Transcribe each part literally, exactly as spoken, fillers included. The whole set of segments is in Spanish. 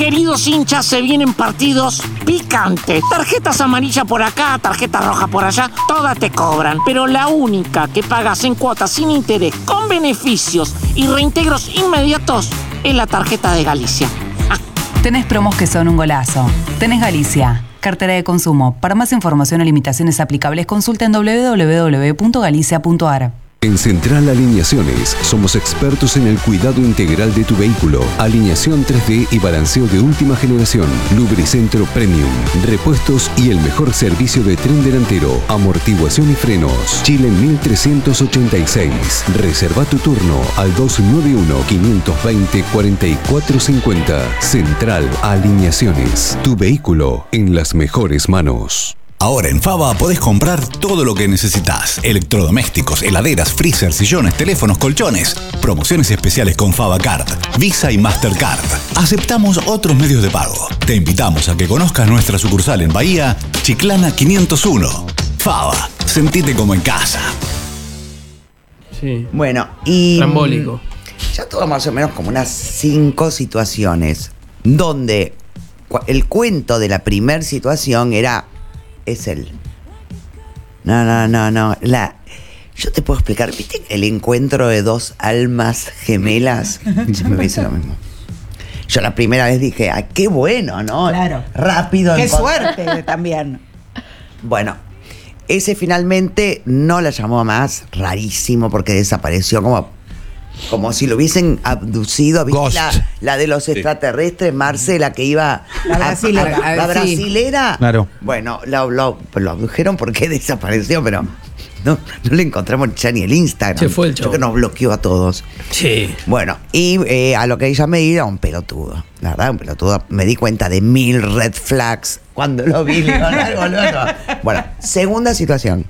Queridos hinchas, se vienen partidos picantes. Tarjetas amarillas por acá, tarjetas rojas por allá, todas te cobran. Pero la única que pagas en cuotas sin interés, con beneficios y reintegros inmediatos, es la tarjeta de Galicia. Ah. Tenés promos que son un golazo. Tenés Galicia, cartera de consumo. Para más información o limitaciones aplicables, consulta en doble u doble u doble u punto galicia punto a r. En Central Alineaciones somos expertos en el cuidado integral de tu vehículo. Alineación tres D y balanceo de última generación. Lubricentro Premium. Repuestos y el mejor servicio de tren delantero. Amortiguación y frenos. Chile mil trescientos ochenta y seis. Reserva tu turno al dos nueve uno, cinco dos cero, cuatro cuatro cinco cero. Central Alineaciones. Tu vehículo en las mejores manos. Ahora en Fava podés comprar todo lo que necesitas. Electrodomésticos, heladeras, freezer, sillones, teléfonos, colchones. Promociones especiales con Fava Card, Visa y Mastercard. Aceptamos otros medios de pago. Te invitamos a que conozcas nuestra sucursal en Bahía, Chiclana quinientos uno. Fava, sentite como en casa. Sí. Bueno, y... Trambólico. Ya todo más o menos como unas cinco situaciones donde el cuento de la primer situación era... Es él. No, no, no, no. La, yo te puedo explicar. ¿Viste el encuentro de dos almas gemelas? Yo me dice lo mismo. Yo la primera vez dije, ¡ay, qué bueno!, ¿no? Claro. Rápido. ¡Qué encontrar. suerte también! Bueno, ese finalmente no la llamó más. Rarísimo, porque desapareció como... Como si lo hubiesen abducido. ¿Viste la, la de los extraterrestres, Marcela, que iba... La brasilera. A, a, la brasilera. Claro. Bueno, lo, lo, lo abdujeron porque desapareció, pero no, no le encontramos ya ni el Instagram. Se fue el Creo chavo. que nos bloqueó a todos. Sí. Bueno, y eh, a lo que ella me dijo, era un pelotudo. La verdad, un pelotudo. Me di cuenta de mil red flags cuando lo vi. Digo, algo loco. Bueno, segunda situación.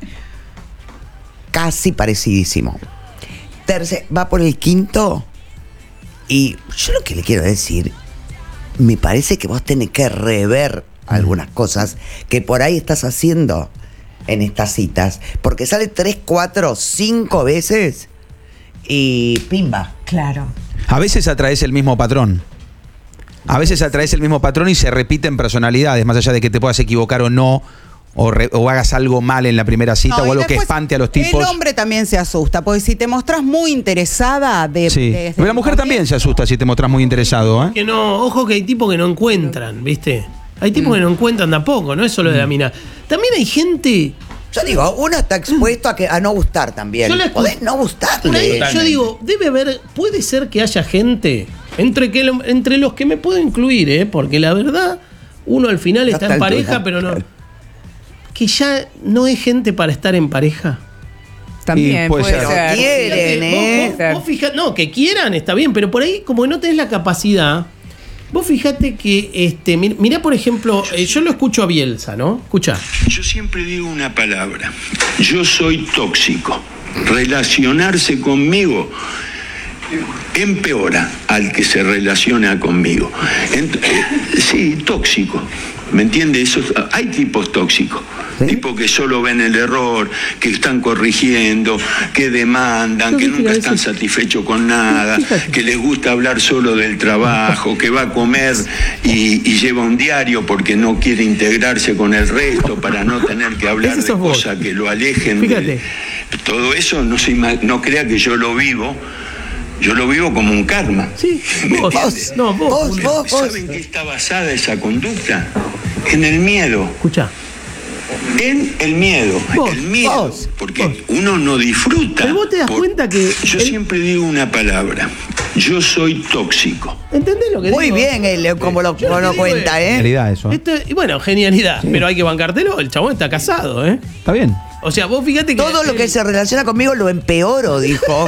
Casi parecidísimo. Tercer, va por el quinto. Y yo lo que le quiero decir, me parece que vos tenés que rever algunas cosas que por ahí estás haciendo en estas citas. Porque sale tres, cuatro, cinco veces y pimba. Claro. A veces atraes el mismo patrón. A veces atraes el mismo patrón y se repiten personalidades, más allá de que te puedas equivocar o no, o, re, o hagas algo mal en la primera cita, No, o y algo que después espante a los tipos. El hombre también se asusta, porque si te mostrás muy interesada de... Sí. de- Pero la mujer también se asusta si te mostrás muy interesado, ¿eh? Que no, ojo que hay tipos que no encuentran, ¿viste? Hay tipos Mm. que no encuentran tampoco, no es solo de la mina. También hay gente... Yo digo, uno está expuesto a que a no gustar también. Yo la escu- Podés no Por ahí, gustarle. yo digo, debe haber, puede ser que haya gente entre, que, lo- entre los que me puedo incluir, ¿eh? Porque la verdad, uno al final Ya está está en el pareja, tuyo. pero no. Que ya no es gente para estar en pareja. También Y puede puede ser. ser. Quieren, Vos- ¿eh? vos- vos fija- no, que quieran, está bien, pero por ahí, como no tenés la capacidad, vos fijate que, este, mir- mirá, por ejemplo, eh, yo lo escucho a Bielsa, ¿no? Escuchá. Yo siempre digo una palabra. Yo soy tóxico. Relacionarse conmigo empeora al que se relaciona conmigo. Ent- eh, sí, tóxico. ¿Me entiende? Eso, hay tipos tóxicos. ¿Sí? Tipos que solo ven el error, que están corrigiendo, que demandan, No, que viste que nunca a están veces- satisfechos con nada, Fíjate. que les gusta hablar solo del trabajo, que va a comer y, y lleva un diario porque no quiere integrarse con el resto para no tener que hablar Ese de sos vos. cosas que lo alejen. Fíjate. De, todo eso no, se ima- no crea que yo lo vivo. Yo lo vivo como un karma. Sí, ¿Me vos, entiende? no, vos, Vos, Julio. vos, vos. ¿Saben qué está basada esa conducta? En el miedo. Escuchá. En el miedo. Vos, el miedo. vos, porque vos. uno no disfruta. Pero vos te das por- cuenta que Yo el- siempre digo una palabra. Yo soy tóxico. ¿Entendés lo que Muy digo? bien, él, como lo, Yo como lo lo que digo cuenta, es- ¿eh? Realidad eso. ¿eh? Esto, y bueno, genialidad, pero hay que bancártelo, el chabón está casado, ¿eh? Está bien. O sea, vos fíjate que... Todo lo que él- se relaciona conmigo lo empeoro, dijo.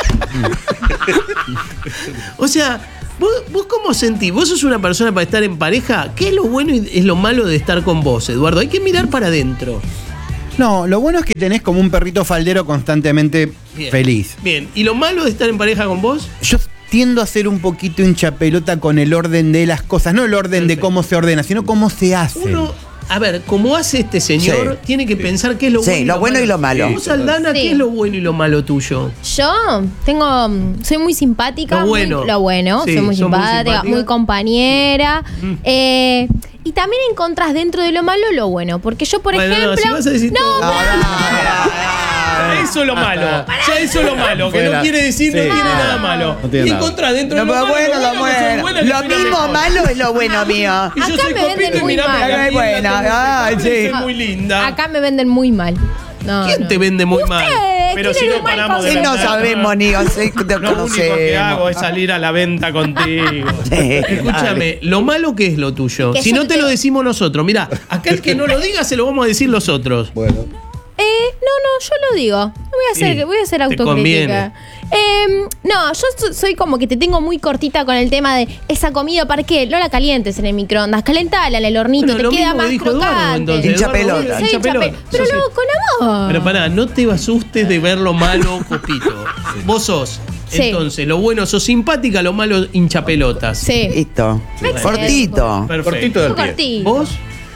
O sea, ¿vos, vos cómo sentís? ¿Vos sos una persona para estar en pareja? ¿Qué es lo bueno y es lo malo de estar con vos, Eduardo? Hay que mirar para adentro. No, lo bueno es que tenés como un perrito faldero constantemente Bien. feliz. Bien, ¿y lo malo de estar en pareja con vos? Yo tiendo a ser un poquito hincha pelota con el orden de las cosas, no el orden de Perfecto. cómo se ordena, sino cómo se hace. Uno, a ver, como hace este señor, Sí. tiene que pensar qué es lo Sí, bueno y lo lo bueno malo. y lo malo. Vos, Aldana, Sí. ¿qué es lo bueno y lo malo tuyo? Yo tengo, mm, soy muy simpática. Lo bueno. Muy, lo bueno, Sí, soy muy sos muy simpática, muy, simpática. compañera. Eh, y también encontrás dentro de lo malo lo bueno. Porque yo, por Bueno, no, ejemplo. si vas a decir no, todo- pará. Eso es lo malo. Ya eso es lo malo. Que no Fuera. quiere decir, no Sí. tiene nada malo. No tiene y nada. encontrás dentro No, de lo pero malo. bueno, lo lo bueno, que soy bueno. buena, que Lo soy la mismo mejor. malo es lo bueno mío. Y yo Acá soy me copito venden y muy mirame mal. la Ay, linda, buena, tengo- ay, soy sí. muy linda. Acá me venden muy mal. No, ¿Quién no. te vende muy Ustedes mal? Pero si tienen no un mal paramos de Sí, no vender. sabemos ni o sea, te Lo único que conocemos. hago es salir a la venta contigo. Sí, Escúchame, lo malo que es lo tuyo. Que Si yo no te te lo tengo- decimos nosotros. Mira, acá el que no lo diga se lo vamos a decir los otros. Bueno. Eh, no, no, yo lo digo. No voy a hacer, Sí, voy a hacer te conviene. autocrítica. Eh, no, yo so- soy como que te tengo muy cortita con el tema de esa comida, ¿para qué? No la calientes en el microondas, calentala en el hornito, Bueno, lo te queda mismo más dijo Eduardo, crocante. entonces. Hincha Eduardo, pelota. Sí, hincha hincha pelota. pe- Pero Sos- luego con amor. Pero pará, no te asustes de ver lo malo, Copito. Vos sos. Sí. Entonces, lo bueno sos simpática, lo malo hinchapelotas. Sí. Listo. Excelente. Cortito. Perfecto. Cortito del Un pie. cortito. ¿Vos?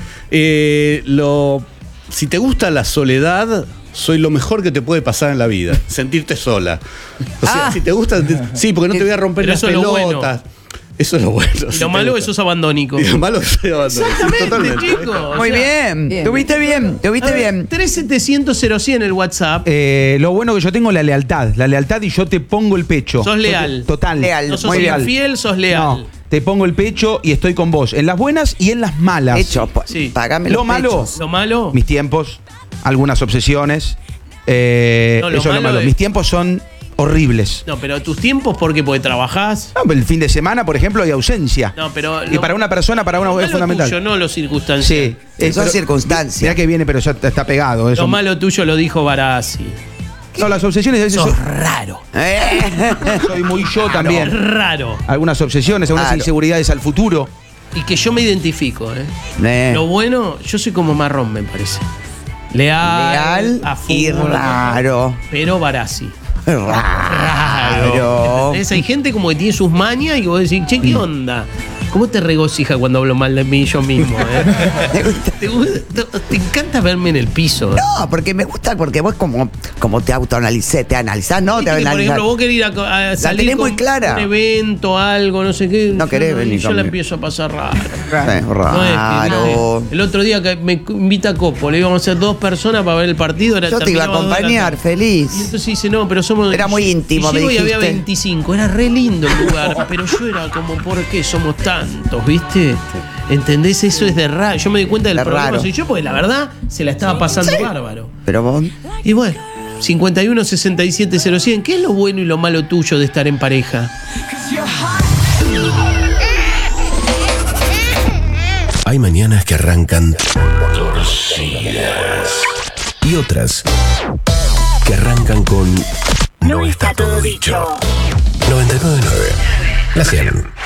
Eh, lo, si te gusta la soledad, soy lo mejor que te puede pasar en la vida. Sentirte sola. O sea, Ah. si te gusta. te- sí, porque no te voy a romper Pero las eso es lo pelotas. Eso es lo bueno. Y si lo te malo gusta. es sos abandónico. Y lo malo es soy abandonado. Sí, Exactamente, totalmente. chicos. O Muy sea, bien. Tuviste bien. Tuviste bien. tres setecientos cero cien el WhatsApp. Eh, lo bueno que yo tengo es la lealtad. La lealtad y yo te pongo el pecho. Sos leal. Total. Leal. No sos muy bien. infiel, sos leal. No, te pongo el pecho y estoy con vos. En las buenas y en las malas. Hecho, pa- Sí. pagame Lo los malo. pechos. Lo malo. Mis tiempos, algunas obsesiones. eh, No, lo eso es lo malo malo. es- Mis tiempos son horribles. No, pero tus tiempos, ¿por qué? Porque trabajás. No, el fin de semana, por ejemplo, hay ausencia. No, pero. y para una persona, para una lo es malo fundamental. tuyo, no los circunstancias. Sí. eh, Son pero- circunstancias. Mirá que viene, pero ya está pegado. Eso. Lo malo tuyo lo dijo Barassi. No, las obsesiones a veces Sos son- raro. Eh. soy muy yo también. Raro. Algunas obsesiones, algunas Claro. inseguridades al futuro. Y que yo me identifico, ¿eh? Eh. Lo bueno, yo soy como marrón, me parece. Leal. Leal a y fútbol, raro. Pero Barassi. Raro. ¿Entendés? Hay gente como que tiene sus mañas y que vos decís, che, ¿qué onda? ¿Cómo te regocija cuando hablo mal de mí yo mismo? Eh? ¿Te gusta? ¿Te, gusta- te encanta verme en el piso. No, porque me gusta, porque vos como, como te autoanalicé, te analizás, ¿no? Te Viste que, por analizás. ejemplo, vos querés ir a, a salir tenés con muy clara. un evento, algo, no sé qué. No querés yo, venir Yo la conmigo. empiezo a pasar raro. Sí, No es que, raro. viste, el otro día que me invita Copo, le íbamos a hacer dos personas para ver el partido. Era, Yo te iba a terminaba dos de la acompañar, tarde. feliz. Y entonces dice, no, pero somos. Era muy íntimo, y me llego y había dijiste. veinticinco, era re lindo el lugar, pero yo era como, ¿por qué somos tantos, viste? ¿Entendés? Eso es de raro. Yo me di cuenta del De problema raro. soy yo, porque la verdad se la estaba pasando bárbaro. Pero vos. Y bueno, cincuenta y uno sesenta y siete cero cien, ¿qué es lo bueno y lo malo tuyo de estar en pareja? Hay mañanas que arrancan torcidas y otras que arrancan con no está todo dicho. noventa y nueve punto nueve. La cien.